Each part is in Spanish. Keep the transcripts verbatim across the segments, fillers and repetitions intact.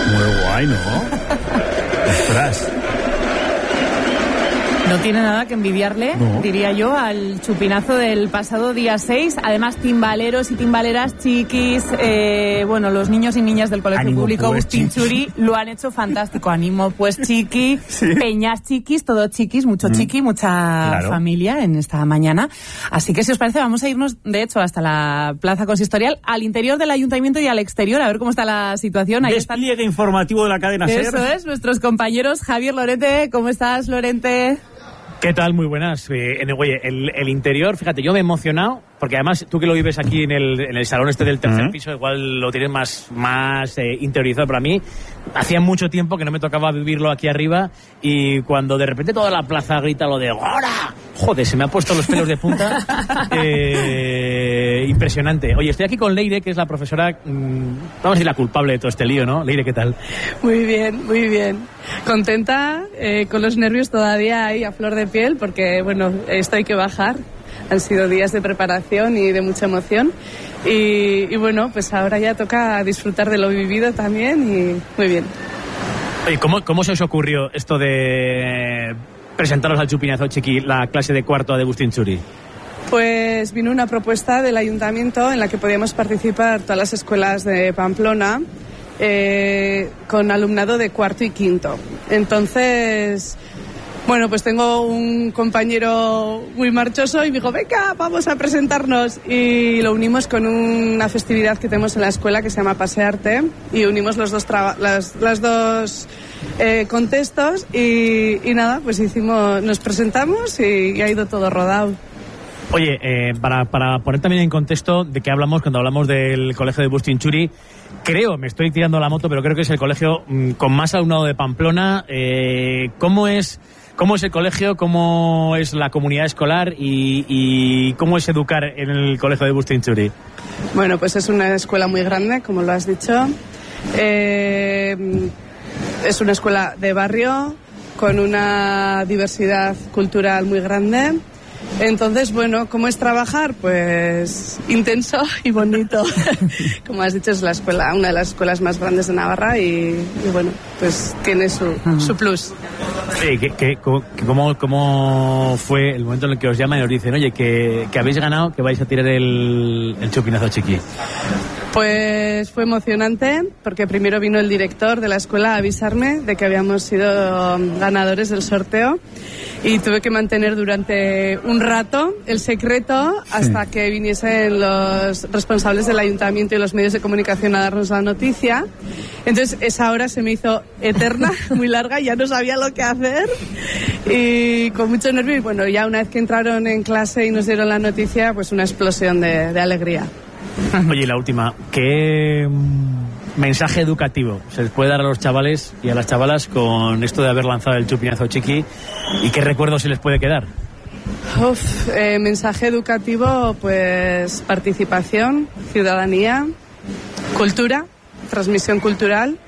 Muy guay, ¿no? Ostras. No tiene nada que envidiarle, no. diría yo, al chupinazo del pasado día seis. Además, timbaleros y timbaleras, chiquis, eh, bueno, los niños y niñas del Colegio Ánimo, Público pues, Bustinchuri lo han hecho fantástico. Ánimo, pues, chiqui, sí. Peñas chiquis, todo chiquis, mucho chiqui, mucha claro. familia en esta mañana. Así que, si os parece, vamos a irnos, de hecho, hasta la Plaza Consistorial, al interior del Ayuntamiento y al exterior, a ver cómo está la situación. Ahí Despliegue está... informativo de la cadena SER. Eso es, nuestros compañeros. Javier Lorente, ¿cómo estás, Lorente? ¿Qué tal? Muy buenas. Eh, en el, oye, el, el interior, fíjate, yo me he emocionado, porque además tú que lo vives aquí en el, en el salón este del tercer uh-huh. piso, igual lo tienes más, más eh, interiorizado para mí. Hacía mucho tiempo que no me tocaba vivirlo aquí arriba y cuando de repente toda la plaza grita lo de ¡Gora! Joder, se me han puesto los pelos de punta. eh, impresionante. Oye, estoy aquí con Leire, que es la profesora, mmm, vamos a decir la culpable de todo este lío, ¿no? Leire, ¿qué tal? Muy bien, muy bien. Contenta, eh, con los nervios todavía ahí a flor de piel, porque, bueno, esto hay que bajar. Han sido días de preparación y de mucha emoción. Y, y bueno, pues ahora ya toca disfrutar de lo vivido también y muy bien. Oye, ¿cómo, cómo se os ocurrió esto de presentaros al chupinazo chiqui la clase de cuarto de Bustinchuri? Pues vino una propuesta del ayuntamiento en la que podíamos participar todas las escuelas de Pamplona eh, con alumnado de cuarto y quinto. Entonces, bueno, pues tengo un compañero muy marchoso y me dijo, venga, vamos a presentarnos. Y lo unimos con una festividad que tenemos en la escuela que se llama Pasearte y unimos los dos traba- las, las dos eh, contextos y, y nada, pues hicimos, nos presentamos y, y ha ido todo rodado. Oye, eh, para, para poner también en contexto de qué hablamos cuando hablamos del colegio de Bustinchuri, creo, me estoy tirando la moto, pero creo que es el colegio mmm, con más alumnado de Pamplona. Eh, ¿Cómo es... ¿Cómo es el colegio? ¿Cómo es la comunidad escolar? Y, y ¿cómo es educar en el colegio de Bustinchuri? Bueno, pues es una escuela muy grande, como lo has dicho. Eh, es una escuela de barrio con una diversidad cultural muy grande. Entonces, bueno, ¿cómo es trabajar? Pues intenso y bonito. Como has dicho, es la escuela, una de las escuelas más grandes de Navarra y, y bueno, pues tiene su, uh-huh. su plus. Sí, que, que, que, ¿cómo, ¿Cómo fue el momento en el que os llaman y os dicen, oye, que, que habéis ganado, que vais a tirar el, el chupinazo chiqui? Pues fue emocionante porque primero vino el director de la escuela a avisarme de que habíamos sido ganadores del sorteo y tuve que mantener durante un rato el secreto hasta sí. que viniesen los responsables del ayuntamiento y los medios de comunicación a darnos la noticia. Entonces esa hora se me hizo eterna, muy larga, ya no sabía lo que hacer y con mucho nervio y bueno, ya una vez que entraron en clase y nos dieron la noticia, pues una explosión de, de alegría. Oye, la última, ¿qué mensaje educativo se les puede dar a los chavales y a las chavalas con esto de haber lanzado el chupinazo chiqui y qué recuerdo se les puede quedar? Uf, eh, mensaje educativo, pues participación, ciudadanía, cultura, transmisión cultural,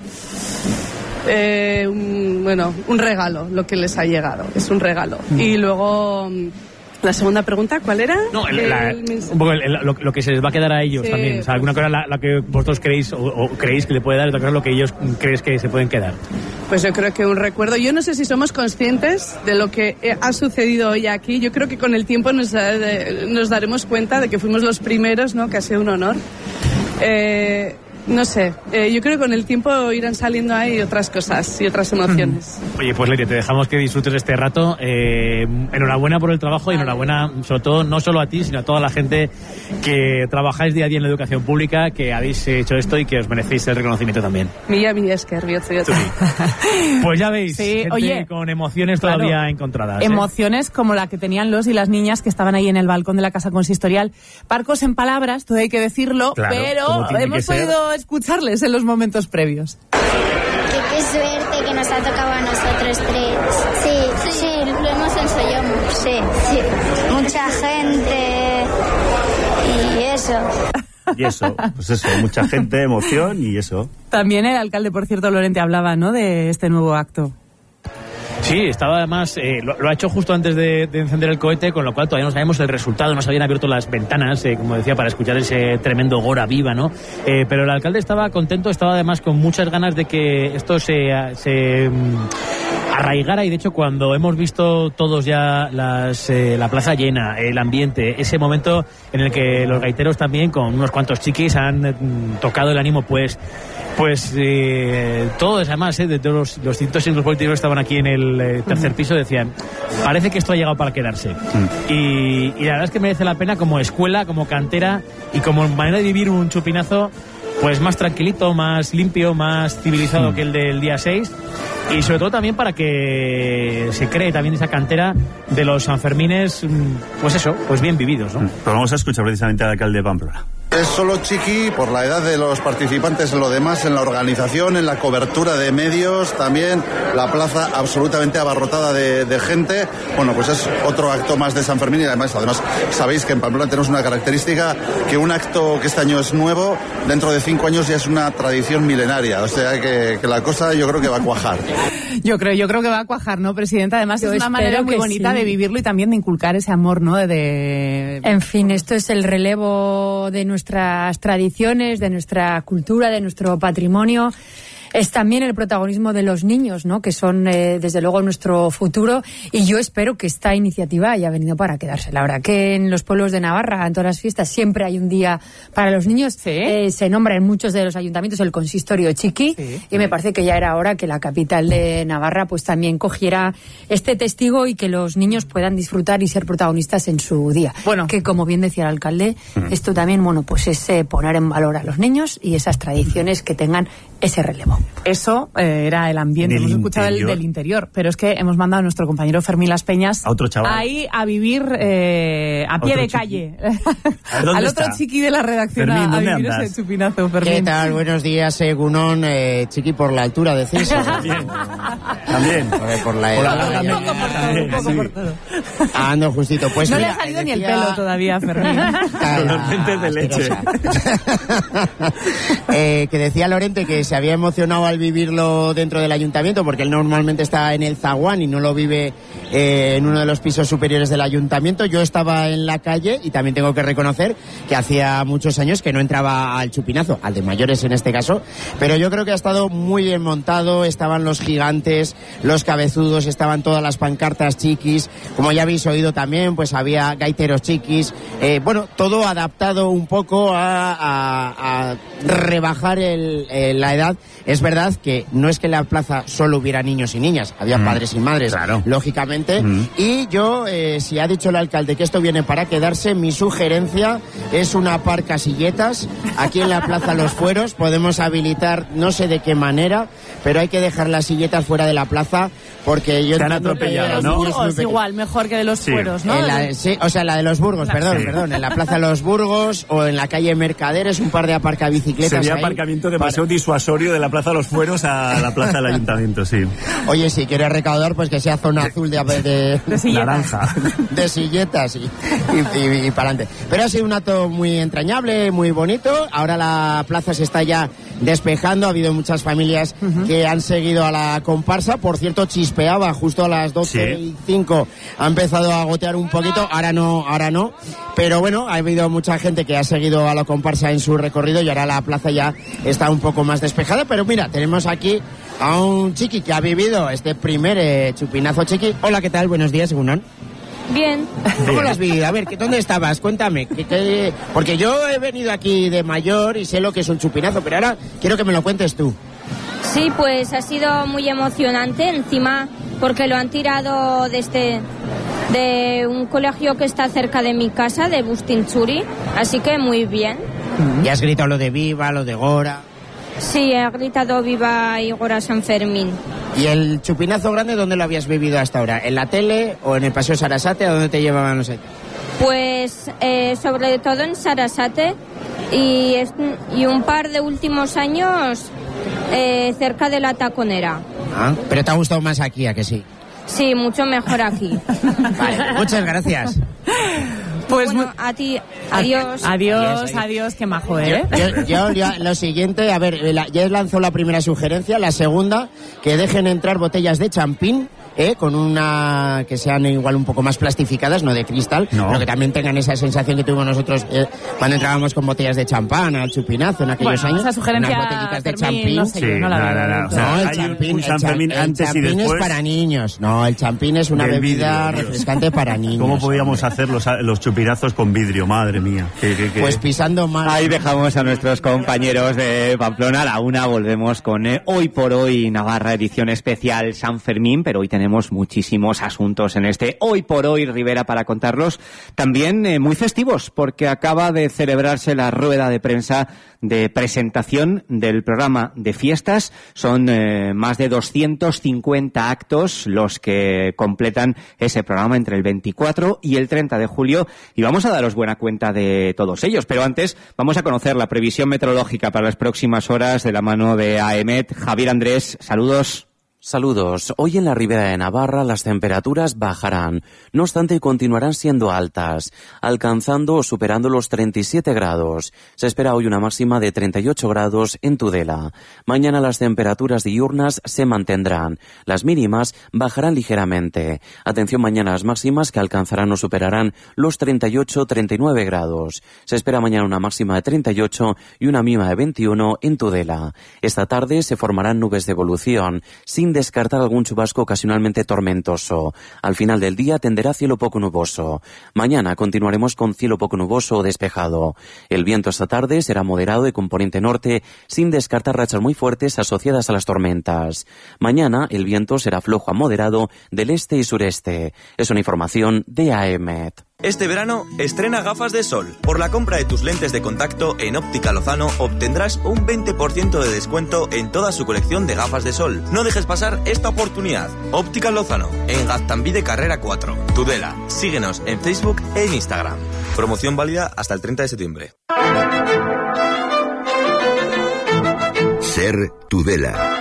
eh, un, bueno, un regalo, lo que les ha llegado, es un regalo. Mm. Y luego... La segunda pregunta, ¿cuál era? No, el, la, un poco el, el, lo, lo que se les va a quedar a ellos sí, también. O sea, alguna cosa la, la que vosotros creéis o, o creéis que le puede dar, otra cosa lo que ellos creéis que se pueden quedar. Pues yo creo que un recuerdo. Yo no sé si somos conscientes de lo que ha sucedido hoy aquí. Yo creo que con el tiempo nos, de, nos daremos cuenta de que fuimos los primeros, ¿no? Que ha sido un honor. Eh... No sé, eh, yo creo que con el tiempo irán saliendo ahí otras cosas y otras emociones. Oye, pues Leire, te dejamos que disfrutes este rato. Eh, enhorabuena por el trabajo y enhorabuena, sobre todo, no solo a ti, sino a toda la gente que trabajáis día a día en la educación pública, que habéis hecho esto y que os merecéis el reconocimiento también. Milla, milla, esker, Pues ya veis, sí, gente oye, con emociones claro, todavía encontradas. ¿eh? Emociones como la que tenían los y las niñas que estaban ahí en el balcón de la Casa Consistorial. Parcos en palabras, todo hay que decirlo, claro, pero hemos podido escucharles en los momentos previos. Qué, qué suerte que nos ha tocado a nosotros tres. Sí, sí, sí, lo hemos ensayado. Sí, sí. Mucha gente y eso. Y eso, pues eso, mucha gente, emoción y eso. También el alcalde, por cierto, Lorente, hablaba, ¿no?, de este nuevo acto. Sí, estaba además, eh, lo, lo ha hecho justo antes de, de encender el cohete, con lo cual todavía no sabemos el resultado, no se habían abierto las ventanas, eh, como decía, para escuchar ese tremendo Gora Viva, ¿no? Eh, pero el alcalde estaba contento, estaba además con muchas ganas de que esto se, se um, arraigara, y de hecho cuando hemos visto todos ya las, eh, la plaza llena, el ambiente, ese momento en el que los gaiteros también, con unos cuantos chiquis, han eh, tocado el ánimo, pues Pues eh, todos, además, eh, de todos los, los cientos y los políticos que estaban aquí en el eh, tercer piso, decían, parece que esto ha llegado para quedarse. Mm. Y, y la verdad es que merece la pena como escuela, como cantera y como manera de vivir un chupinazo, pues más tranquilito, más limpio, más civilizado mm. que el del día seis. Y sobre todo también para que se cree también esa cantera de los Sanfermines, pues eso, pues bien vividos, ¿no? Pues vamos a escuchar precisamente al alcalde de Pamplona. Es solo chiqui por la edad de los participantes, en lo demás, en la organización, en la cobertura de medios, también la plaza absolutamente abarrotada de, de gente. Bueno, pues es otro acto más de San Fermín, y además, además sabéis que en Pamplona tenemos una característica, que un acto que este año es nuevo, dentro de cinco años ya es una tradición milenaria, o sea que, que la cosa yo creo que va a cuajar. Yo creo, yo creo que va a cuajar, ¿no, presidenta? Además yo es una manera muy bonita sí. de vivirlo y también de inculcar ese amor, ¿no? De, de... En fin, esto es el relevo de nuestras tradiciones, de nuestra cultura, de nuestro patrimonio. Es también el protagonismo de los niños, ¿no? Que son, eh, desde luego, nuestro futuro. Y yo espero que esta iniciativa haya venido para quedarse. La verdad que en los pueblos de Navarra, en todas las fiestas, siempre hay un día para los niños. ¿Sí? Eh, se nombra en muchos de los ayuntamientos el consistorio chiqui. ¿Sí? Y me parece que ya era hora que la capital de Navarra pues también cogiera este testigo y que los niños puedan disfrutar y ser protagonistas en su día. Bueno, que como bien decía el alcalde, uh-huh. esto también, bueno, pues es eh, poner en valor a los niños y esas tradiciones que tengan ese relevo. Eso eh, era el ambiente, hemos escuchado el del interior, pero es que hemos mandado a nuestro compañero Fermín Las Peñas a otro chaval ahí a vivir eh, a pie de chiqui? calle. Al otro está? chiqui de la redacción Fermín, a, a vivir andas? ese chupinazo, Fermín. ¿Qué tal? Buenos días, Egunon, eh, chiqui por la altura, decís. También. También. Por la edad. Un poco por todo, un poco por todo. Ando justito. Pues no mira, le ha salido decía... ni el pelo todavía a Fermín. Con los dientes de leche. eh, que decía Lorente que se había emocionado al vivirlo dentro del ayuntamiento, porque él normalmente está en el zaguán y no lo vive eh, en uno de los pisos superiores del ayuntamiento. Yo estaba en la calle y también tengo que reconocer que hacía muchos años que no entraba al chupinazo, al de mayores en este caso, pero yo creo que ha estado muy bien montado. Estaban los gigantes, los cabezudos, estaban todas las pancartas chiquis, como ya habéis oído también, pues había gaiteros chiquis, eh, bueno, todo adaptado un poco a, a, a rebajar el, eh, la edad. Es verdad que no es que en la plaza solo hubiera niños y niñas, había mm, padres y madres, claro. lógicamente, mm. y yo, eh, si ha dicho el alcalde que esto viene para quedarse, mi sugerencia es una par casilletas aquí en la Plaza Los Fueros. Podemos habilitar, no sé de qué manera, pero hay que dejar las silletas fuera de la plaza, porque yo... Se han atropellado, ¿no? Los Burgos, igual, mejor que de los sí. Fueros, ¿no? La, sí, o sea, la de los Burgos, perdón, sí. perdón, en la Plaza Los Burgos o en la calle Mercaderes, un par de aparcabicicletas. Sería ahí aparcamiento demasiado para... disuasorio de la Plaza Los Fueros a la Plaza del Ayuntamiento, sí. Oye, si quieres recaudar, pues que sea zona azul de, de, de, de naranja. De silletas y, y, y, y para adelante. Pero ha sido un acto muy entrañable, muy bonito. Ahora la plaza se está ya despejando. Ha habido muchas familias uh-huh. que han seguido a la comparsa. Por cierto, chispeaba justo a las doce y cinco. Ha empezado a gotear un poquito. Ahora no, ahora no. Pero bueno, ha habido mucha gente que ha seguido a la comparsa en su recorrido y ahora la plaza ya está un poco más despejada. Pero mira, tenemos aquí a un chiqui que ha vivido este primer eh, chupinazo chiqui. Hola, ¿qué tal? Buenos días, Egunon. Bien. ¿Cómo lo has vivido? A ver, ¿dónde estabas? Cuéntame. ¿qué, qué... Porque yo he venido aquí de mayor y sé lo que es un chupinazo, pero ahora quiero que me lo cuentes tú. Sí, pues ha sido muy emocionante, encima porque lo han tirado desde de un colegio que está cerca de mi casa, de Bustinchuri, así que muy bien. ¿Y has gritado lo de Viva, lo de Gora? Sí, he gritado Viva y Gora San Fermín. ¿Y el chupinazo grande dónde lo habías vivido hasta ahora? ¿En la tele o en el Paseo Sarasate? ¿A dónde te llevaban los hechos? Pues eh, sobre todo en Sarasate y, y un par de últimos años eh, cerca de la Taconera. Ah, pero te ha gustado más aquí, ¿a que sí? Sí, mucho mejor aquí. Vale, muchas gracias. Pues bueno, a ti, adiós. Adiós, adiós, adiós, qué majo, ¿eh? Yo, yo, yo, lo siguiente, a ver, la, ya lanzó la primera sugerencia, la segunda, que dejen entrar botellas de champín ¿eh? Con una que sean igual un poco más plastificadas, no de cristal, no. pero que también tengan esa sensación que tuvimos nosotros eh, cuando entrábamos con botellas de champán al chupinazo en aquellos bueno, años. Esa sugerencia, unas botellitas de Fermín, champín. No sé, sí, yo, no, la no, no, no. O sea, no, el champín, un San Fermín el antes champín y después. es para niños. No, el champín es una bebida vidrio, refrescante para niños. ¿Cómo podíamos hombre. hacer los, los chupinazos con vidrio? Madre mía. ¿Qué, qué, qué? Pues pisando mal. Ahí dejamos a nuestros compañeros de Pamplona. A la una volvemos con eh, Hoy por Hoy Navarra, edición especial San Fermín, pero hoy tenemos muchísimos asuntos en este Hoy por Hoy Rivera para contarlos. También eh, muy festivos, porque acaba de celebrarse la rueda de prensa de presentación del programa de fiestas. Son eh, más de doscientos cincuenta actos los que completan ese programa entre el veinticuatro y el treinta de julio, y vamos a daros buena cuenta de todos ellos. Pero antes vamos a conocer la previsión meteorológica para las próximas horas de la mano de AEMET. Javier Andrés, saludos. Saludos. Hoy en la Ribera de Navarra las temperaturas bajarán, no obstante continuarán siendo altas, alcanzando o superando los treinta y siete grados. Se espera hoy una máxima de treinta y ocho grados en Tudela. Mañana las temperaturas diurnas se mantendrán, las mínimas bajarán ligeramente. Atención mañana a las máximas que alcanzarán o superarán los treinta y ocho a treinta y nueve grados. Se espera mañana una máxima de treinta y ocho y una mínima de veintiuno en Tudela. Esta tarde se formarán nubes de evolución, sin descartar algún chubasco ocasionalmente tormentoso. Al final del día tenderá cielo poco nuboso. Mañana continuaremos con cielo poco nuboso o despejado. El viento esta tarde será moderado de componente norte, sin descartar rachas muy fuertes asociadas a las tormentas. Mañana el viento será flojo a moderado del este y sureste. Es una información de AEMET. Este verano estrena gafas de sol. Por la compra de tus lentes de contacto en Óptica Lozano obtendrás un veinte por ciento de descuento en toda su colección de gafas de sol. No dejes pasar esta oportunidad. Óptica Lozano, en Gaztambide Carrera cuatro, Tudela. Síguenos en Facebook e en Instagram. Promoción válida hasta el treinta de septiembre. Ser Tudela.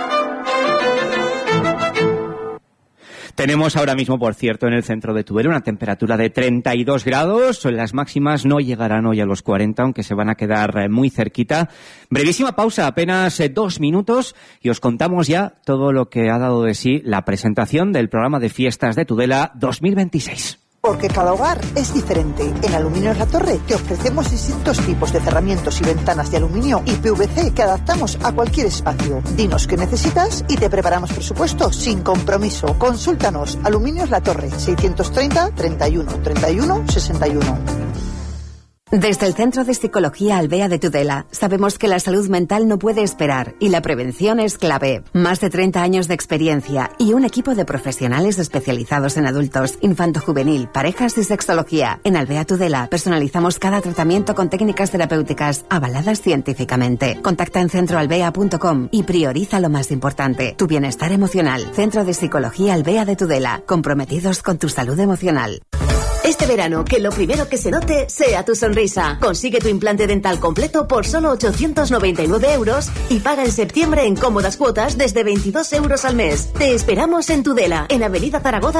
Tenemos ahora mismo, por cierto, en el centro de Tudela una temperatura de treinta y dos grados. Las máximas no llegarán hoy a los cuarenta, aunque se van a quedar muy cerquita. Brevísima pausa, apenas dos minutos, y os contamos ya todo lo que ha dado de sí la presentación del programa de fiestas de Tudela dos mil veintiséis. Porque cada hogar es diferente. En Aluminios La Torre te ofrecemos distintos tipos de cerramientos y ventanas de aluminio y P V C que adaptamos a cualquier espacio. Dinos qué necesitas y te preparamos presupuesto sin compromiso. Consúltanos. Aluminios La Torre, seiscientos treinta, treinta y uno, treinta y uno, sesenta y uno. Desde el Centro de Psicología Albea de Tudela, sabemos que la salud mental no puede esperar y la prevención es clave. Más de treinta años de experiencia y un equipo de profesionales especializados en adultos, infanto-juvenil, parejas y sexología. En Albea Tudela personalizamos cada tratamiento con técnicas terapéuticas avaladas científicamente. Contacta en centro albea punto com y prioriza lo más importante, tu bienestar emocional. Centro de Psicología Albea de Tudela, comprometidos con tu salud emocional. Este verano, que lo primero que se note sea tu sonrisa. Consigue tu implante dental completo por solo ochocientos noventa y nueve euros y paga en septiembre en cómodas cuotas desde veintidós euros al mes. Te esperamos en Tudela, en Avenida Zaragoza